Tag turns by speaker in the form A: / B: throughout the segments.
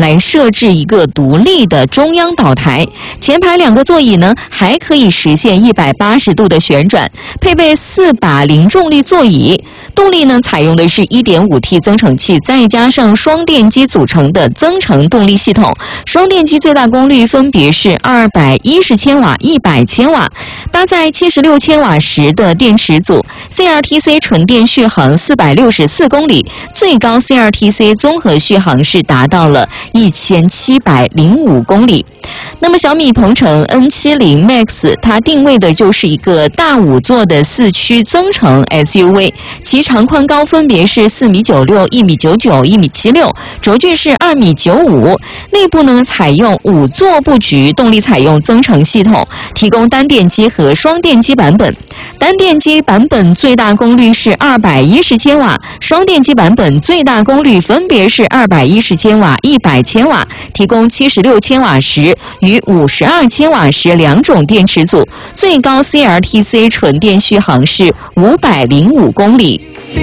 A: 来设置一个独立的中央岛台。前排2个座椅呢还可以实现180度的旋转，配备4把零重力座椅。动力呢采用的是 1.5T 增程器，再加上双电机组成的增程动力系统。双电机最大功率分别是210千瓦、100千瓦，搭载76千瓦时的电池组。CLTC 纯电续航464公里，最高 CLTC 综合续航是达到了1705公里。那么小米鹏程 N70 Max 它定位的就是一个大5座的4驱增程 SUV， 其长宽高分别是4.96米、1.99米、1.76米，轴距是2.95米。内部呢采用5座布局，动力采用增程系统，提供单电机和双电机版本。单电机版本最大功率是210千瓦，双电机版本最大功率分别是210千瓦、100千瓦，提供76千瓦时与52千瓦时2种电池组，最高 CLTC 纯电续航是505公里。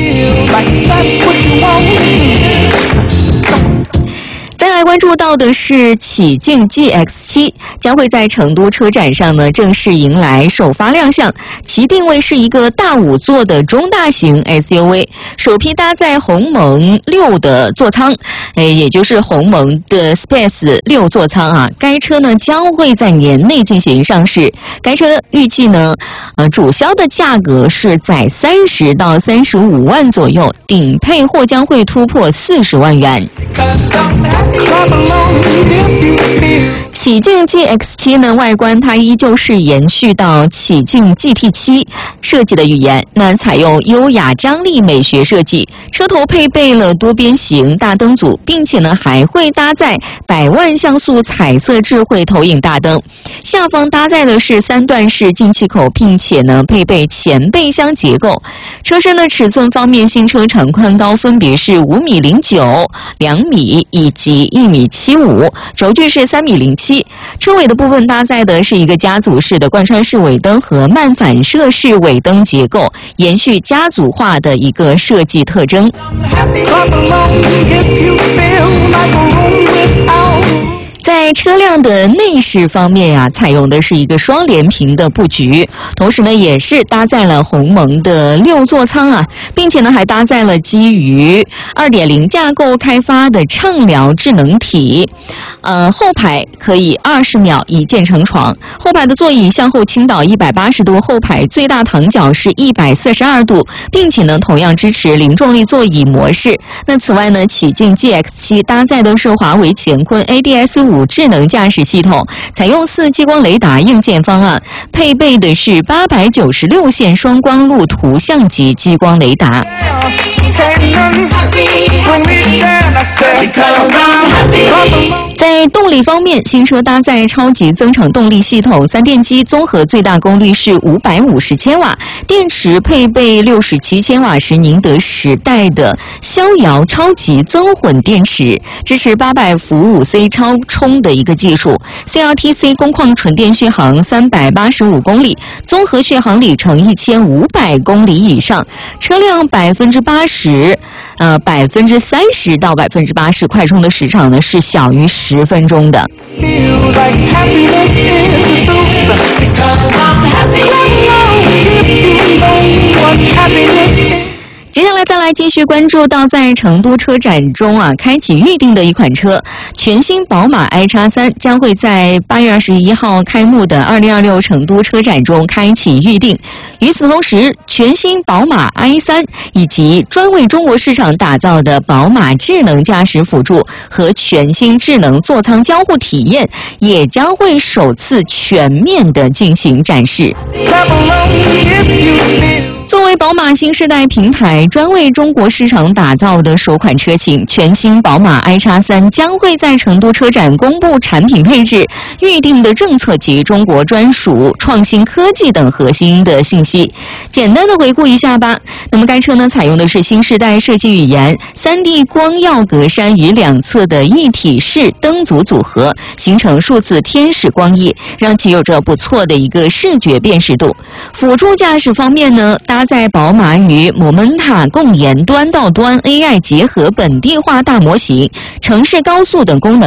A: 再来关注到的是启境 GX7 将会在成都车展上呢正式迎来首发亮相，其定位是一个大5座的中大型 SUV， 首批搭载鸿蒙6的座舱，也就是鸿蒙的 Space 6座舱啊。该车呢将会在年内进行上市，该车预计呢主销的价格是在30到35万左右，顶配或将会突破40万元。启境 GX7 呢，外观它依旧是延续到启境 GT7 设计的语言，那采用优雅张力美学设计，车头配备了多边形大灯组，并且呢还会搭载100万像素彩色智慧投影大灯，下方搭载的是3段式进气口，并且呢配备前备箱结构。车身的尺寸方面，新车长宽高分别是5.09米、2米以及1.75米，轴距是3.07米。车尾的部分搭载的是一个家族式的贯穿式尾灯和慢反射式尾灯结构，延续家族化的一个设计特征。在车辆的内饰方面啊，采用的是一个双联屏的布局，同时呢也是搭载了鸿蒙的6座舱啊，并且呢还搭载了基于 2.0 架构开发的畅聊智能体。后排可以20秒一键成床，后排的座椅向后倾倒180度，后排最大躺脚是142度，并且呢同样支持零重力座椅模式。那此外呢，启境 GX7 搭载的是华为乾坤 ADS5 智能驾驶系统，采用4激光雷达硬件方案，配备的是896线双光路图像级激光雷达。在动力方面，新车搭载超级增程动力系统，3电机综合最大功率是550千瓦，电池配备67千瓦时宁德时代的逍遥超级增混电池，支持800伏 5C 超充的一个技术。CLTC 工况纯电续航385公里，综合续航里程1500公里以上，车辆30%到80%快充的时长呢是小于10分钟的。接下来再来继续关注到在成都车展中啊开启预定的一款车，全新宝马 iX3 将会在8月21号开幕的2026成都车展中开启预定。与此同时，全新宝马 i3 以及专为中国市场打造的宝马智能驾驶辅助和全新智能座舱交互体验也将会首次全面的进行展示。作为宝马新世代平台专为中国市场打造的首款车型，全新宝马 iX3 将会在成都车展公布产品配置、预定的政策及中国专属创新科技等核心的信息。简单的回顾一下吧。那么该车呢采用的是新世代设计语言， 3D 光耀格栅与两侧的一体式灯组组合，形成数字天使光翼，让其有着不错的一个视觉辨识度。辅助驾驶方面呢，搭载宝马与 Momenta 共研端到端 AI 结合本地化大模型、城市高速等功能。